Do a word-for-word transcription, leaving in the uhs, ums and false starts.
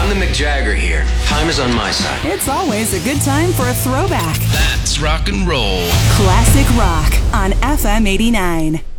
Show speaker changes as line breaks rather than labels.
I'm the McJagger here. Time is on my side.
It's always a good time for a throwback.
That's rock and roll.
Classic rock on F M eighty-nine.